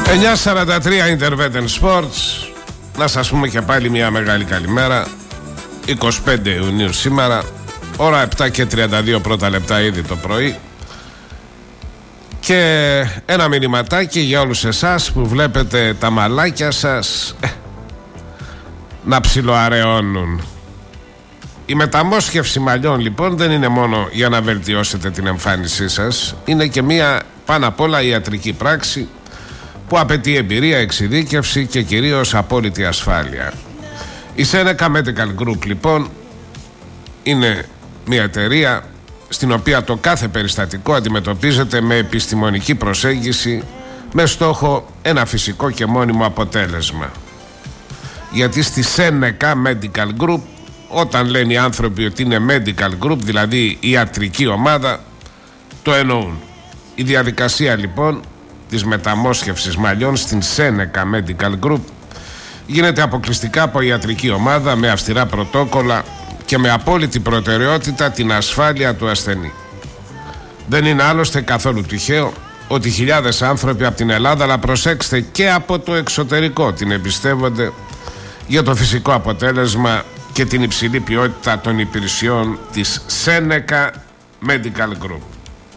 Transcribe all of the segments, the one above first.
9:43 Interveten Sports. Να σας πούμε και πάλι μια μεγάλη καλημέρα. 25 Ιουνίου σήμερα, ώρα 7:32 πρώτα λεπτά ήδη το πρωί. Και ένα μηνυματάκι για όλους εσάς που βλέπετε τα μαλάκια σας να ψιλοαραιώνουν. Η μεταμόσχευση μαλλιών λοιπόν δεν είναι μόνο για να βελτιώσετε την εμφάνισή σας, είναι και μια πάνω απ' όλα ιατρική πράξη που απαιτεί εμπειρία, εξειδίκευση και κυρίως απόλυτη ασφάλεια. Η Seneca Medical Group λοιπόν είναι μια εταιρεία στην οποία το κάθε περιστατικό αντιμετωπίζεται με επιστημονική προσέγγιση, με στόχο ένα φυσικό και μόνιμο αποτέλεσμα. Γιατί στη Seneca Medical Group, όταν λένε οι άνθρωποι ότι είναι Medical Group, δηλαδή ιατρική ομάδα, το εννοούν. Η διαδικασία λοιπόν της μεταμόσχευσης μαλλιών στην Seneca Medical Group γίνεται αποκλειστικά από ιατρική ομάδα, με αυστηρά πρωτόκολλα και με απόλυτη προτεραιότητα την ασφάλεια του ασθενή. Δεν είναι άλλωστε καθόλου τυχαίο ότι χιλιάδες άνθρωποι από την Ελλάδα, αλλά προσέξτε και από το εξωτερικό, την εμπιστεύονται για το φυσικό αποτέλεσμα και την υψηλή ποιότητα των υπηρεσιών της Seneca Medical Group.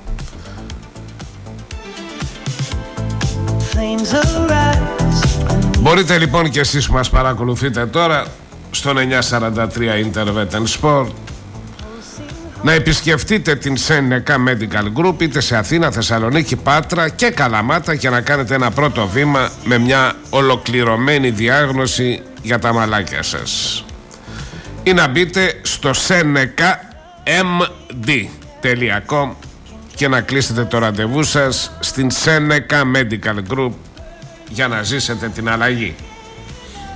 Μπορείτε λοιπόν και εσείς που μας παρακολουθείτε τώρα στον 943 Interveten Sport να επισκεφτείτε την Seneca Medical Group είτε σε Αθήνα, Θεσσαλονίκη, Πάτρα και Καλαμάτα και να κάνετε ένα πρώτο βήμα με μια ολοκληρωμένη διάγνωση για τα μαλάκια σας. Ή να μπείτε στο senecamd.com και να κλείσετε το ραντεβού σας στην Seneca Medical Group για να ζήσετε την αλλαγή.